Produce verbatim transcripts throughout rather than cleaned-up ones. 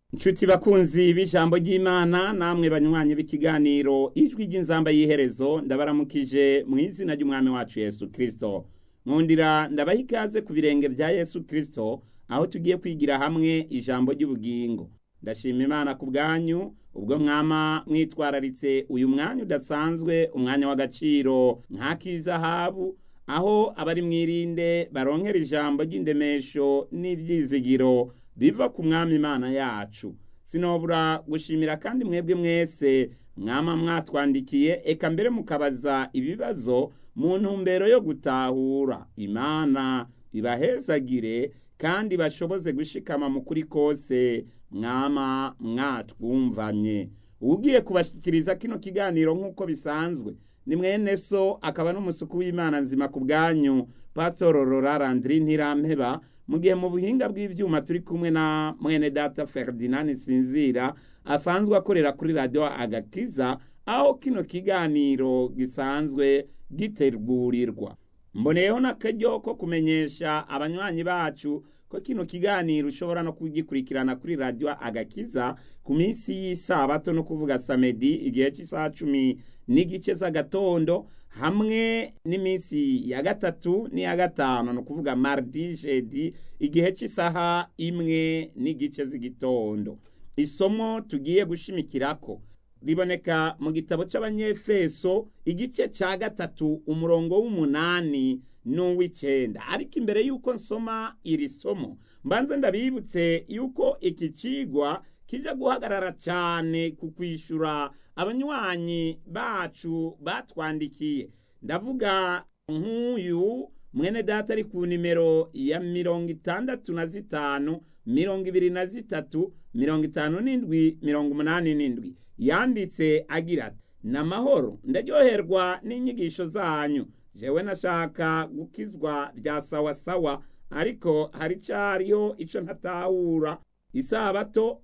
Nshuti bakunzi b'ijambo ry'Imana namwe banywanyi b'ikiganiro ijwi ry'inzamba y'iherezo ndabaramukije mu izina ry'umwami wacu Yesu Kristo. Nkundira ndabaha ikaze ku birenge vya Yesu Kristo aho tugiye kwigira hamwe ijambo ry'ubugingo. Ndashima Imana ku bwanyu ubwo mwama mwitwararitse uyu mwanya udasanzwe, umwanya w'agaciro nk'ak'izahabu, aho abari mwirinde baronkera ijambo ry'indemesho n'ivyizigiro biva ku mwami Imana yacu. Sinobura gushimira kandi mwebwe mwese mwama mwatwandikiye eka mbere mukabaza ibibazo mu ntumbero yo gutahura. Imana ibahezagire kandi bashoboze gushikama mu kuri kose mwama mwatwumvanye. Ugiye kubashikiriza kino kiganiro nk'uko bisanzwe ni mwene so akaba n'umusuku w'Imana nzima ku bwanyu Pastor Aurora Landry Ntirampeba, mu gihe mu buhinga bw'ivyuma turi kumwe na mwene data Ferdinand Sinzira asanzwe akorera kuri radio Agakiza aho kino kiganiro gisanzwe gitegurirwa. Mboneyeho n'akaryo ko kumenyesha abanywanyi bacu ko kino kiganiro ushobora no kugikurikirana kuri radio Agakiza ku minsi y'isabato, no kuvuga samedi igihe cy'isaha cumi n'igice z'agatondo, hamwe n'iminsi ya gatatu n'iya gatanu, no kuvuga mardi jeudi igihe cy'isaha imwe n'igice z'igitondo. Isomo tugiye gushimikirako riboneka mu gitabo c'Abanyefeso igice ca gatatu umurongo w'umunani n'uw'icenda. Ariko imbere yuko nsoma iri somo mbanze ndabibutse yuko iki cigwa kija guhagarara cyane ku kwishura abanywanyi bacu batwandikiye. Ndavuga nk'uyu mwene data ari ku nimero ya mirongo itandatu na zitanu mirongo ibiri na zitatu mirongo itanu n'indwi mirongo umunani n'indwi, yanditse agira ati: n'amahoro, ndaryoherwa n'inyigisho zanyu. Jewe nashaka gukizwa vya sawa sawa, ariko hari cariho ico ntatahura. Isabato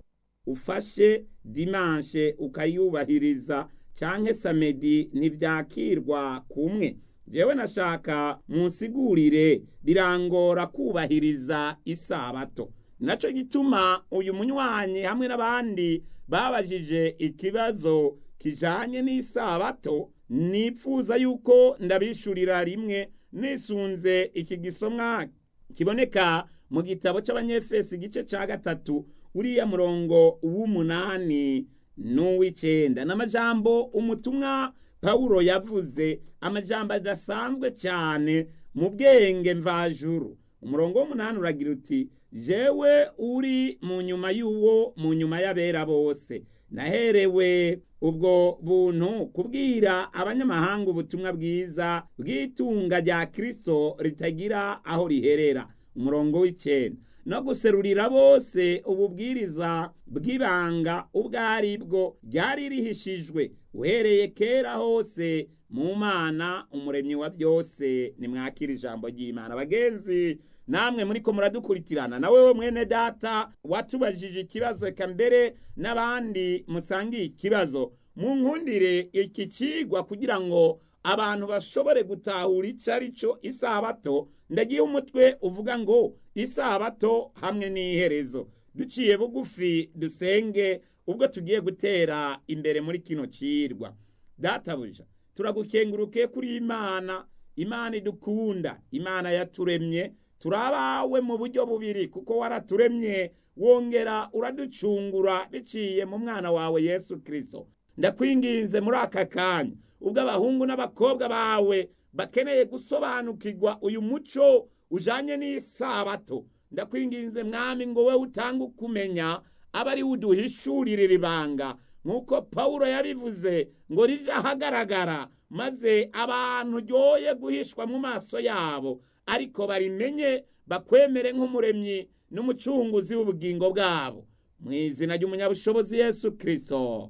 ufashe dimanche ukayubahiriza canke samedi ntivyakirwa kumwe. Jewe nashaka munsigurire, birangora kubahiriza isabato. Naco gituma uyu munywanyi hamwe n'abandi babajije ikibazo kijanye n'isabato, nipfuza yuko ndabishurira rimwe nisunze iki gisomwa kiboneka mu gitabo c'Abanyefeso igice ca gatatu uriya murongo w'umunani n'uw'icenda. N'amajambo umutumwa Paulo yavuze, amajambo adasanzwe cyane mu bwenge mvajuru. Umurongo w'umunani uragira uti: jewe uri mu nyuma y'uwo mu nyuma y'abera bose, naherewe ubwo buntu kubwira abanyamahanga ubutumwa bwiza bw'itunga rya Kristo ritagira aho riherera. Umurongo w'icenda, no guserurira bose ububwiriza bw'ibanga ubwo ari bwo ryari rihishijwe uhereye kera hose mu Mana umuremyi wa byose. Nimwakira ijambo ry'Imana. Bagenzi, namwe muriko muradukurikirana, na wewe mwene data watubajije ikibazo, eka mbere n'abandi musangiye ikibazo, munkundire iki cigwa kugira ngo abantu bashobore gutahura ico arico isabato. Ndagiye umutwe uvuga ngo isabato hamwe n'iherezo. Duciye bugufi dusenge ubwo tugiye gutera imbere muri kino cirwa. Databuja, turagukenguruke kuri Imana, Imana idukunda, Imana yaturemye, turabawe mu buryo bubiri, kuko waraturemye wongera uraducungura biciye mu mwana wawe Yesu Kristo. Ndakwinginze muri aka kanya ubwo abahungu n'abakobwa bawe bakeneye gusobanukirwa uyu muco ujanye n'isabato, ndakwinginze mwami ngo we utanga kumenya abari uduhishurire ribanga, nk'uko Paulo yabivuze ngo rija hagaragara, maze abantu ryoye guhishwa mu maso yabo, ariko barimenye bakwemere nk'umuremyi n'umucunguzi w'ubugingo bwabo, mu izina ry'umunyabushobozi Yesu Kristo,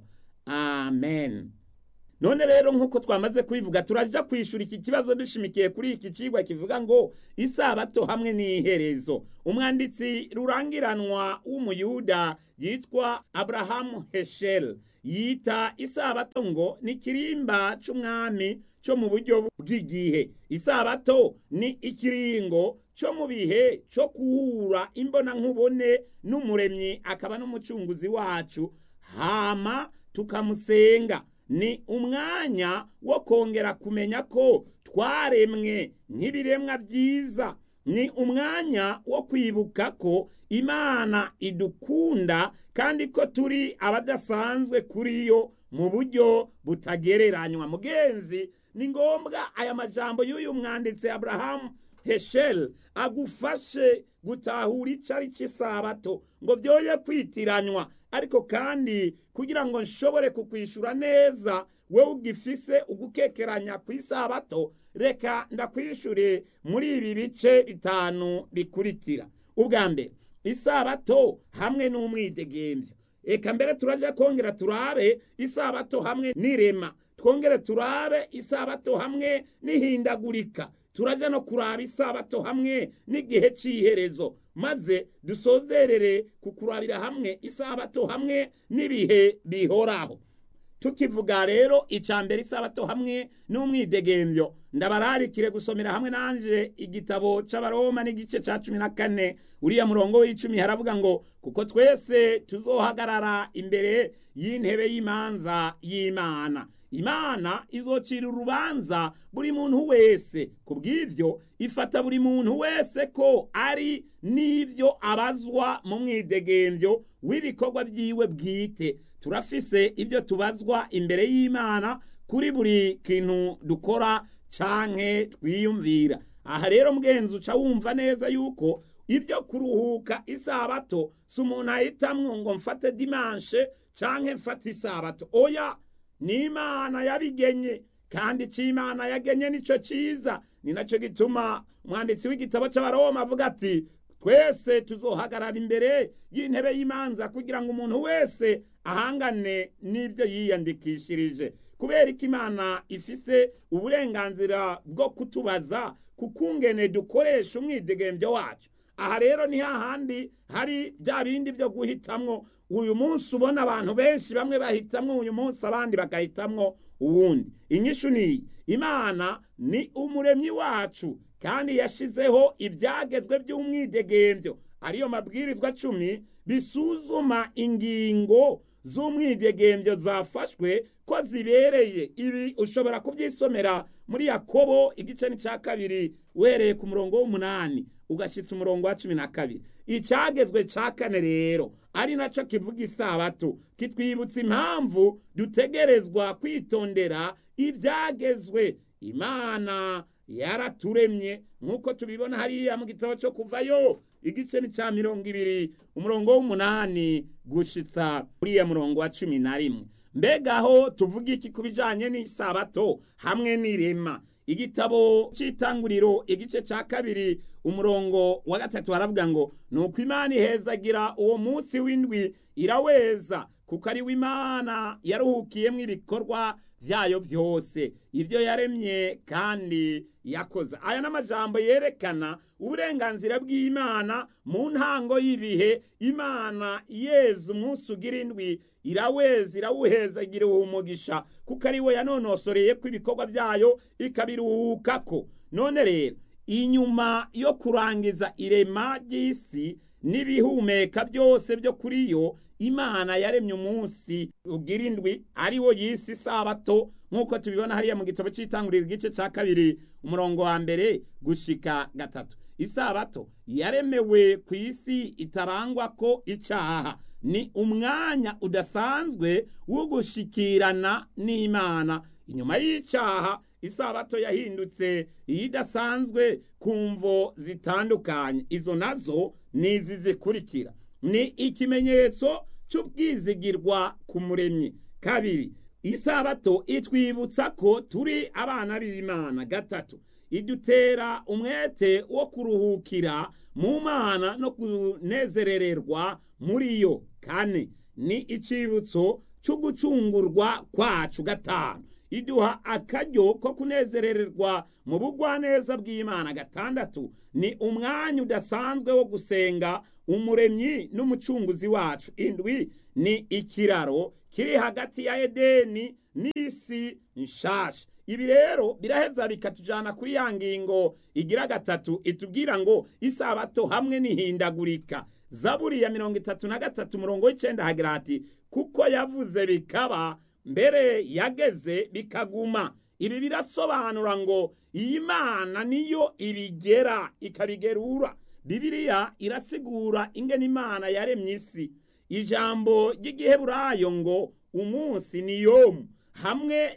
amen. None rero nk'uko twamaze kubivuga, turaja kwishura iki kibazo dushimikiye kuri iki cigwa kivuga ngo isabato hamwe n'iherezo. Umwanditsi rurangiranwa w'umuyuda yitwa Abraham Heschel yita isabato ngo ni kirimba c'umwami cyo mu buryo bw'igihe. Isabato ni ikiringo cyo mu bihe cyo kuhura imbona nkubone n'umuremyi akaba n'umucunguzi wacu, hama tukamusenga. Ni umwanya wo kongera kumenya ko twaremwe nk'ibiremwa byiza. Ni umwanya wo kwibuka ko Imana idukunda kandi ko turi abadasanzwe kuri yo mu buryo butagereranywa. Mugenzi, ni ngombwa aya majambo y'uyu mwanditsi Abraham Heschel agufashe gutahura icari cy'isabato ngo byoye kwitiranywa, ariko kandi kugira ngo nshobore kukwishura neza wewe ugifise ugukekeranya ku isabato, reka ndakwishure muri ibi bice bitanu bikurikira. Ubwa mbere, isabato hamwe n'umwidegemvyo. Eka mbere turaja kongera turabe isabato hamwe n'irema, twongere turabe isabato hamwe n'ihindagurika, turaja no kuraba isabato hamwe n'igihe c'iherezo, maze dusozerere kukurabira hamwe isabato hamwe n'ibihe bihoraho. Tukivuga rero icambere isabato hamwe n'umwidegemvyo, ndabararikire gusomera hamwe nanje igitabo c'Abaroma n'igice ca cumi na kane, uriya murongo w'icumi haravuga ngo kuko twese tuzohagarara imbere y'intebe y'imanza y'Imana. Imana izocira urubanza buri muntu wese, kubw'ivyo ifata buri muntu wese ko ari n'ivyo abazwa mu mwidegemvyo w'ibikorwa vyiwe bwite. Turafise ibyo tubazwa imbere y'Imana kuri buri kintu dukora canke twiyumvira. Aha rero mugenzi uca wumva neza yuko ibyo kuruhuka isabato si umuntu ahitamwo ngo mfate dimanche canke mfate isabato. Oya, ni Imana yabigenye, kandi c'Imana yagenye nico ciza. Ni naco gituma umwanditsi w'igitabo c'Abaroma avuga ati twese tuzohagarara imbere y'intebe y'imanza kugira ngo umuntu wese ahangane n'ibyo yiyandikishirije. Kubera ko Imana ifise uburenganzira bwo kutubaza kukungene dukoresha umwidegemvyo wacu. Aha rero ni hahandi hari bya bindi byo guhitamwo. Uyu munsi ubona abantu benshi bamwe bahitamwo uyu munsi abandi bagahitamwo uwundi. Inyishu ni Imana ni umuremyi wacu, kandi yashizeho ibyagezwe by'umwidegemvyo, ariyo mabwirizwa cumi bisuzuma ingingo z'umwidegemvyo zafashwe ko zibereye. Ibi ushobora kubyisomera muri Yakobo igice cya kabiri uhereye ku murongo w'umunani ugashitsa umurongo wa cumi na kabiri. Icagezwe ca kane rero ari naco kivuga isabato kitwibutsa impamvu dutegerezwa kwitondera ivyagezwe. Imana yaraturemye nk'uko tubibona hariya mu gitabo cyo Kuvayo igice ni ca mirongo ibiri umurongo w'umunani gushitsa uriya murongo wa cumi na rimwe. Mbega aho tuvuga iki kubijanye n'isabato hamwe n'irema? Igitabo c'Itanguriro igice ca kabiri umurongo wa gatatu haravuga ngo nuko Imana ihezagira uwo munsi w'indwi iraweza, kuko ari w'Imana yaruhukiyemwo ibikorwa vyayo vyose ivyo yaremye kandi yakoze. Aya n'amajambo yerekana uburenganzira bw'Imana mu ntango y'ibihe. Imana yeza umunsi ugira indwi iraweza, irawuhezagira umugisha, kuko ari we yanonosoreye ko ibikorwa vyayo ikabiruhukako. None rero inyuma yo kurangiza irema ry'isi n'ibihumeka byose byo kuri yo, Imana yaremye umunsi ugira indwi ari wo yisi isabato, nk'uko tubibona hariya mu gitabo c'Itanguriro igice ca kabiri umurongo wa mbere gushika gatatu. Isabato yaremewe ku isi itarangwa ko icaha. Ni umwanya udasanzwe wo gushikirana n'Imana. Inyuma y'icaha, isabato yahindutse iyidasanzwe ku mvo zitandukanye. Izo nazo ni izi zikurikira: ni ikimenyetso cy'ubwizigirwa ku muremyi. Kabiri, isabato itwibutsa ko turi abana b'Imana. Gatatu, idutera umwete wo kuruhukira mu Mana no kunezerererwa muri yo. Kane, ni icibutso cyo gucungurwa kwacu. Gatanu, iduha akaryo ko kunezerererwa mu bugwaneza bw'Imana. Gatandatu, ni umwanya udasanzwe wo gusenga umuremyi n'umucunguzi wacu. Indwi, ni ikiraro kiri hagati ya Edeni n'isi nshasha. ibi rero biraheza bikatujana kuri ya ngingo igira gatatu itubwira ngo isabato hamwe n'ihindagurika. Zaburi ya mirongo itatu na gatatu umurongo w'icenda hagira hati kuko yavuze bikaba mbere yageze bikaguma. Ibi birasobanura ngo iyi Mana niyo ibigera ikabigerura. Bibiliya irasigura ingene Imana yaremye isi. Ijambo ry'igiheburayo ngo umunsi ni yomu hamwe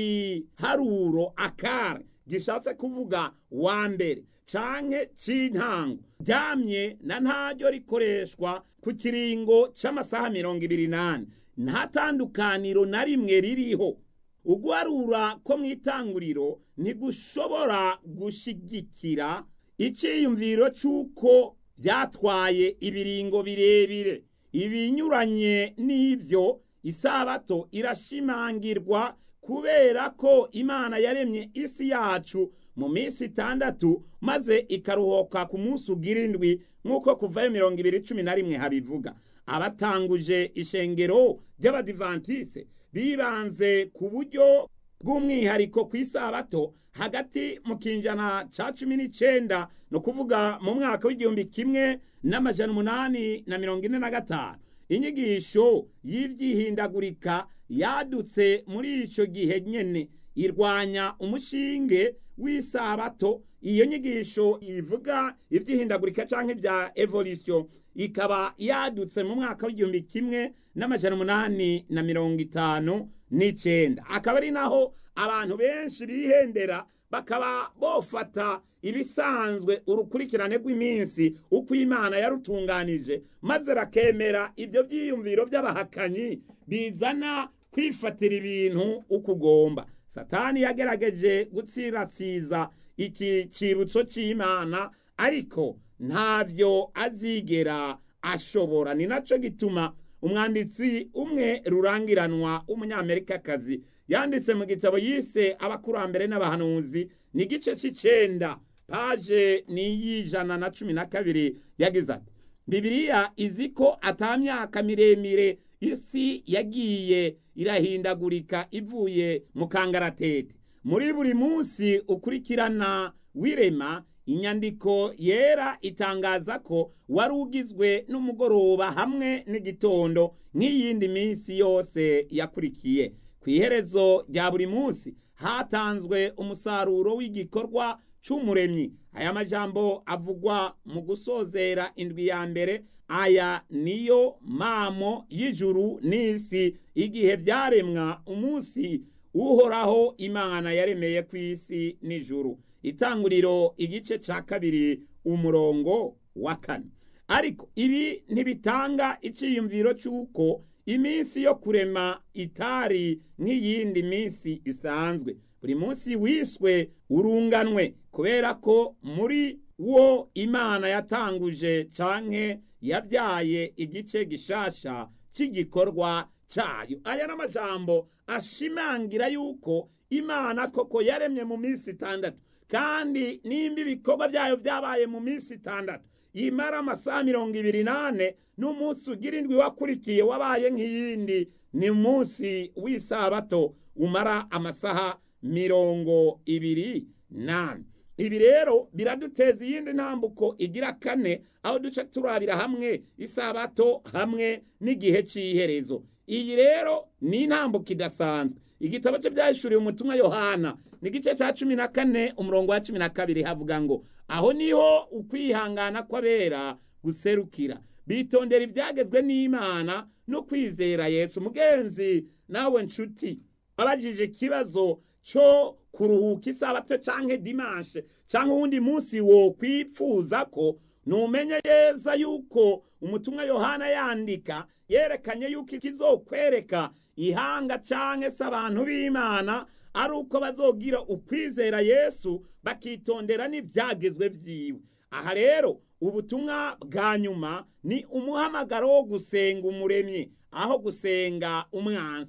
n'igiharuro akara gishatse kuvuga wa mbere canke c'intango ryamye na ntaryo rikoreshwa ku kiringo c'amasaha mirongo ibiri n'ane. Nta tandukaniro na rimwe ririho. Uguharura ko mw'itanguriro ntigushobora gushigikira iciyumviro c'uko vyatwaye ibiringo birebire. Ibinyuranye n'ivyo isabato irashimangirwa kubera ko Imana yaremye isi yacu mu minsi itandatu maze ikaruhoka ku munsi ugira indwi nk'uko kuvayo mirongo ibiri cumi na rimwe habivuga. Abatanguje ishengero ry'Abadivantiste bibanze ku buryo bw'umwihariko ku isabato hagati mu kinjana ca cumi n'icenda no kuvuga mu mwaka w'igihumbi kimwe n'amajana umunani na mirongo ine na gatanu. Inyigisho y'ivyihindagurika yadutse muri ico gihe nyene irwanya umushinge w'isabato. Iyo nyigisho ivuga ivyihindagurika canke vya evolution ikaba yadutse mu mwaka w'igihumbi kimwe n'amajana umunani na mirongo itanu n'icenda. Akaba ari naho abantu benshi bihendera bakaba bofata ibisanzwe urukurikirane rw'iminsi uko Imana yarutunganije maze bakemera ivyo vyiyumviro vy'abahakanyi bizana kwifatira ibintu uko ugomba. Satani yagerageje gutsiratsiza iki cibutso c'Imana ariko ntavyo azigera ashobora. Ni naco gituma umwanditsi umwe rurangiranwa w'umunyamerikakazi yanditse mu gitabo yise abakurambere n'abahanuzi ni gice c'icenda paje ni y'ijana na cumi na kabiri yagize ati Bibiliya izi ko ata myaka miremire isi yagiye irahindagurika ivuye mu kangaratete. Muri buri munsi ukurikirana wirema inyandiko yera itangaza ko wari ugizwe n'umugoroba hamwe n'igitondo nk'iyindi minsi yose yakurikiye. Kw'iherezo rya buri munsi hatanzwe umusaruro w'igikorwa c'umuremyi. Aya majambo avugwa mu gusozera indwi ya mbere. Aya niyo mamo y'ijuru n'isi igihe vyaremwa umunsi uhoraho Imana yaremeye kw'isi n'ijuru. Itanguriro igice ca kabiri umurongo wa kane. Ariko ibi ntibitanga iciyumviro c'uko iminsi yo kurema itari nk'iyindi minsi isanzwe. Buri munsi wiswe urunganwe kubera ko muri wo Imana yatanguje canke yavyaye igice gishasha c'igikorwa cayo. Aya n'amajambo ashimangira yuko Imana koko yaremye mu minsi itandatu, kandi nimba ibikorwa vyayo vyabaye mu minsi itandatu imara amasaha mirongo ibiri n'ane n'umunsi ugira indwi wakurikiye wabaye nk'iyindi ni umunsi w'isabato umara amasaha mirongo ibiri n'ane. Ibi rero biraduteza iyindi ntambuko igira kane aho duce turabira hamwe isabato hamwe n'igihe c'iherezo. Iyi rero ni intambuko idasanzwe. Igitabo cyo byahishuriye umutumwa Yohana ni gice ca cumi na kane umurongo wa cumi na kabiri havuga ngo aho niho ukwihangana kw'abera guserukira, bitondera ivyagezwe n'Imana no kwizera Yesu. Mugenzi nawe nshuti abajije kibazo cyo kuruhuka isabato canke dimanche canke uwundi munsi wo kwipfuza ko, numenye yeza yuko umutumwa Yohana yandika yerekanye yuko ikizokwereka ihanga canke se abantu b'Imana ari uko bazogira ukwizera Yesu bakitondera n'ivyagezwe vyiwe. Aha rero ubutumwa bwa nyuma ni umuhamagaro wo gusenga umuremyi aho gusenga umwansi.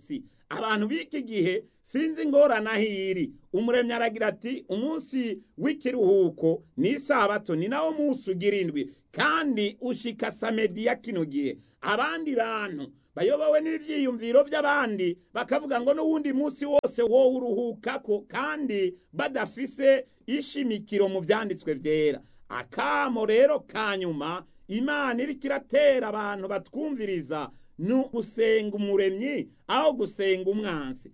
abantu b'iki gihe sinzi ingorane aho iri. Umuremyi aragira ati umunsi w'ikiruhuko ni isabato, ni nawo munsi ugira indwi kandi ushika samedi ya kino gihe. Abandi bantu bayobowe n'ivyiyumviro by'abandi bakavuga ngo n'uwundi munsi wose wo uruhukako kandi badafise ishimikiro mu vyanditswe vyera. Akamo rero kanyuma Imana iriko iratera abantu batwumviriza ni gusenga umuremyi aho gusenga umwansi.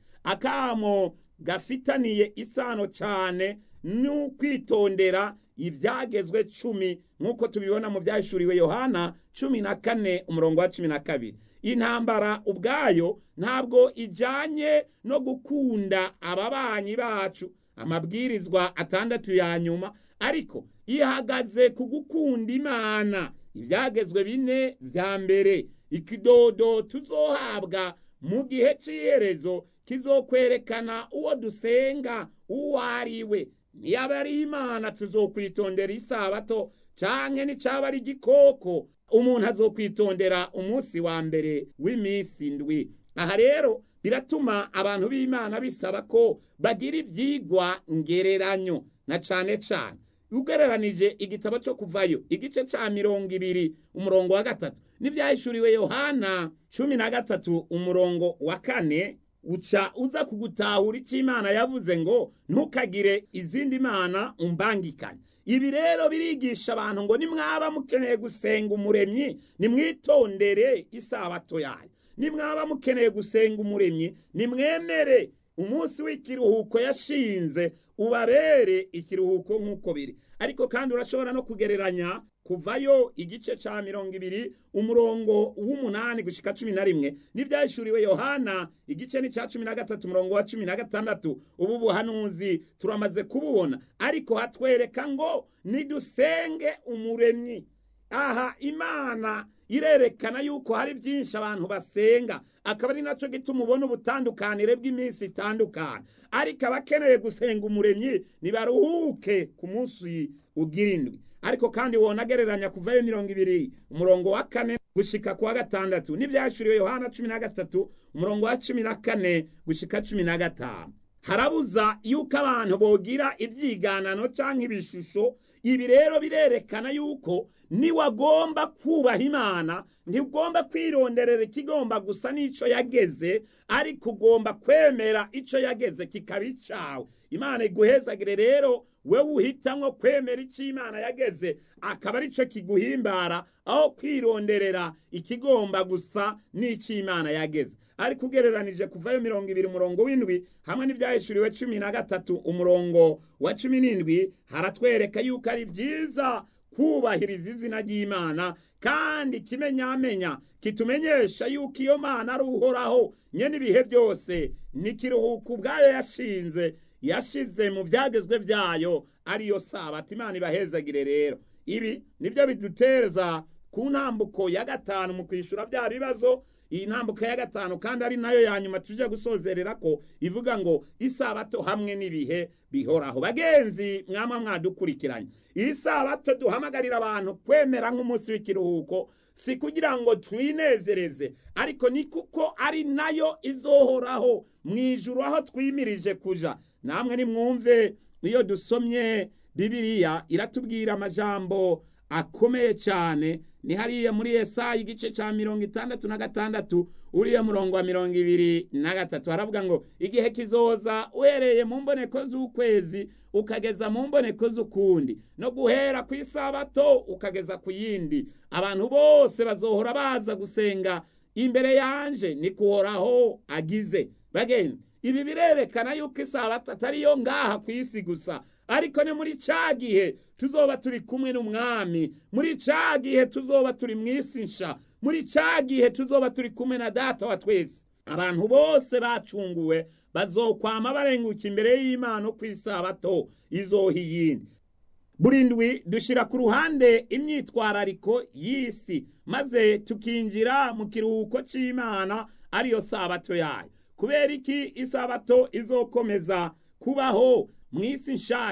Akamo gafitaniye isano cane n'ukwitondera ivyagezwe cumi nk'uko tubibona mu vyahishuriwe Yohana cumi na kane umurongo wa cumi na kabiri. Intambara ubwayo ntabwo ijanye no gukunda ababanyi bacu, amabwirizwa atandatu ya nyuma, ariko ihagaze ku gukunda Imana. Ivyagezwe bine vya mbere, ikidodo tuzohabwa mu gihe c'iherezo kizokwerekana uwo dusenga uwo ariwe. Niyaba ari Imana tuzokwitondera isabato, canke nicaba ari igikoko umuntu azokwitondera umunsi wa mbere w'iminsi indwi. Aha rero biratuma abantu b'Imana bisaba ko bagira ivyigwa ngereranyo, na cane cane ugereranije igitabo cyo Kuvayo igice ca mirongo ibiri umurongo wa gatatu n'ivyahishuriwe Yohana cumi na gatatu umurongo wa kane, uca uza kugutahura icyo Imana yavuze ngo ntukagire izindi mana umbangikanye. Ibi rero birigisha abantu ngo nimwaba mukeneye gusenga umuremyi nimwitondere isabato yayo. Nimwaba mukeneye gusenga umuremyi nimwemere umunsi w'ikiruhuko yashinze ubabere ikiruhuko nk'uko biri. Ariko kandi urashobora no kugereranya Kuvayo igice ca mirongo ibiri umurongo w'umunani gushika cumi na rimwe n'ivyahishuriwe Yohana igice ni ca cumi na gatatu umurongo wa cumi na gatandatu. Ubu buhanuzi turamaze kububona, ariko hatwereka ngo nidusenge umuremyi. Aha Imana irerekana yuko hari byinshi abantu basenga, akaba ari naco gituma ubona ubutandukanire bw'iminsi itandukana. Ariko abakeneye gusenga umuremyi nibaruhuke ku munsi ugira indwi. Ariko kandi wonagereranya Kuvayo mirongo ibiri umurongo wa kane gushika kwa gatandatu n'ivyahishuriwe Yohana cumi na gatatu umurongo wa cumi na kane gushika cumi na gatanu. Harabuza yuko abantu bogira ivyiganano canke ibishusho. Ibi rero birerekana yuko niwagomba kubaha Imana ntigomba kwironderera ikigomba gusa n'ico yageze, ariko ugomba kwemera ico yageze kikaba icawe. Imana iguhezagire rero wewe uhitamwo kwemera ico Imana yageze akaba ari co kiguhimbara, aho kwironderera ikigomba gusa n'ico Imana yageze. Ariko ugereranije Kuvayo mirongo ibiri umurongo w'indwi hamwe n'ivyahishuriwe cumi na gatatu umurongo wa cumi n'indwi haratwereka yuko ari vyiza kubahiriza izina ry'Imana, kandi kimenyamenya kitumenyesha yuko iyo Mana ari uhoraho nyene ibihe byose. N'ikiruhuko ubwayo yashinze yashize mu vyagezwe vyayo ariyo sabato. Imana ibahezagire rero. Ibi nibyo biduteza ku ntambuko ya gatanu mu kwishura bya bibazo. Iyi ntambuko ya gatanu kandi ari nayo ya nyuma tuje gusozerera ko ivuga ngo isabato hamwe n'ibihe bihoraho. Bagenzi mwama mwadukurikiranye, isabato duhamagarira abantu kwemera nk'umunsi w'ikiruhuko, si kugira ngo twinezereze, ariko ni kuko ari nayo izohoraho mwijuru aho twimirije kuja. Namwe nimwumve iyo dusomye Bibiliya iratubwira amajambo akomeye cyane. Ni hariya muri Yesaya igice ca mirongo itandatu na gatandatu uriya murongo wa mirongo ibiri na gatatu haravuga ngo igihe kizoza uhereye mu mboneko z'ukwezi ukageza mu mboneko z'ukundi, no guhera ku isabato ukageza ku yindi, abantu bose bazohora baza gusenga imbere yanje, ni kuhoraho agize. Bagenzi, ibi birerekana yuko isabato atari yo ngaha ku isi gusa, ariko ne muri ca gihe tuzoba turi kumwe n'umwami, muri ca gihe tuzoba turi mw'isi nsha, muri ca gihe tuzoba turi kumwe na Data wa twese. Abantu bose bacunguwe bazokwama barenguka imbere y'Imana ku isabato izoha iyindi. Buri ndwi dushira ku ruhande imyitwarariko y'isi, maze tukinjira mu kiruhuko c'Imana ariyo sabato yayo. Kubera iki isabato izokomeza kubaho mw'isi nshasha,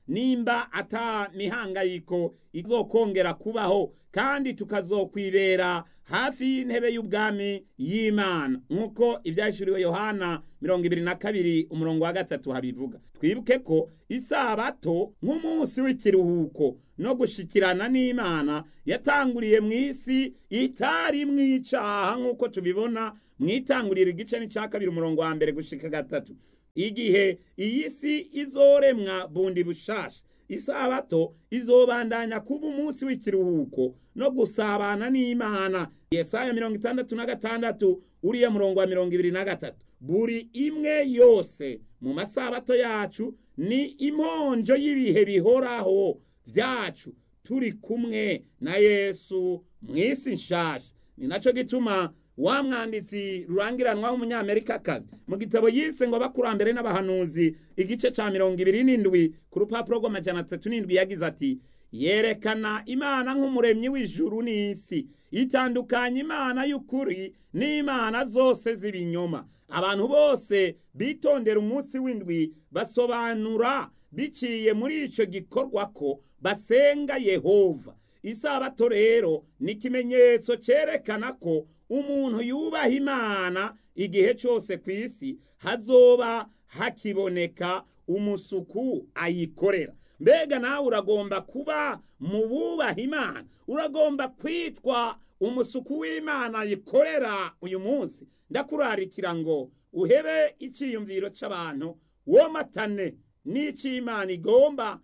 nimba ata mihangayiko izokongera kubaho, kandi tukazokwibera hafi y'intebe y'ubwami y'Imana, nk'uko ivyahishuriwe Yohana mirongo ibiri na kabiri umurongo wa gatatu habivuga. Twibuke ko isabato nk'umunsi w'ikiruhuko no gushikirana n'Imana yatanguriye mw'isi itari mw'icaha, nk'uko tubibona mw'itangurira igice n'ica kabiri umurongo wa mbere gushika gatatu. Igihe iyi si izoremwa bundi bushasha, isabato izobandanya kuba umunsi w'ikiruhuko no gusabana n'Imana. Yesaya mirongo itandatu na gatandatu uriya murongo wa mirongo ibiri na gatatu. Buri imwe yose mu masabato yacu ni imonjo y'ibihe bihoraho vyacu turi kumwe na Yesu mw'isi nshasha. Ni naco gituma wa mwanditsi rurangiranwa w'umunyamerikakazi mu gitabo yise ngo abakurambere n'abahanuzi igice ca mirongo ibiri n'indwi ku rupapuro rw'amajana atatu n'indwi yagize ati, yerekana Imana nk'umuremyi w'ijuru n'isi, itandukanya Imana y'ukuri n'imana zose z'ibinyoma. Abantu bose bitondera umunsi w'indwi basobanura biciye muri ico gikorwa ko basenga Yehova. Isabato rero ni ikimenyetso cerekana ko umuntu yubaha Imana igihe cyose ku isi hazoba hakiboneka umusuku ayikorera. Mbega nawe uragomba kuba mu bubaha Imana? Uragomba kwitwa umusuku w'Imana ayikorera uyu munsi? Ndakurarikira ngo uhebe iciyumviro c'abantu, womatane n'ic'Imana igomba,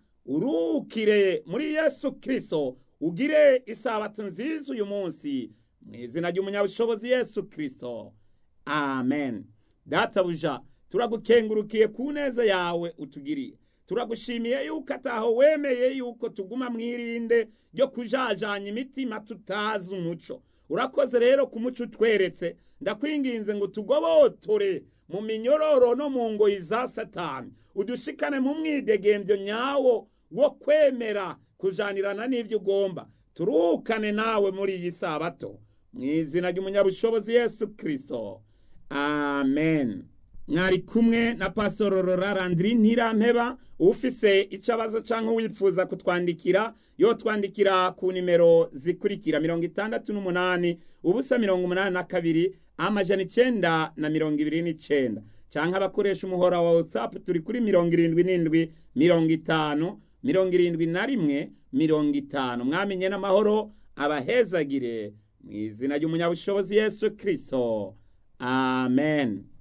urukire muri Yesu Kristo, ugire isabato nziza uyu munsi mw'izina ry'umunyabushobozi Yesu Kristo, amen. Databuja, turagukengurukiye ku neza yawe utugiriye. Turagushimiye yuko ataho wemeye yuko tuguma mwirinde ryo kujajanya imitima tutazi umuco. Urakoze rero ku muco utweretse. Ndakwinginze ngo tugobotore mu minyororo no mu ngoyi za Satani, udushikane mu mwidegembyo nyawo wo kwemera kujanirana n'ivyo ugomba. Turukane nawe muri iyi sabato mw'izina ry'umunyabushobozi Yesu Kristo, amen. Mwari kumwe na Pastor Rora Landry Ntirampeba. Ufise icabazo canke wifuza kutwandikira, yo twandikira ku nimero zikurikira: mirongo itandatu n'umunani ubusa mirongo umunani na kabiri amajana icenda na mirongo ibiri n'icenda, canke abakoresha umuhora wa WhatsApp turi kuri mirongo irindwi n'indwi mirongo itanu mirongo irindwi na rimwe mirongo itanu. Mwamenye n'amahoro abahezagire mw'izina ry'umunyabushobozi Yesu Kristo, amen.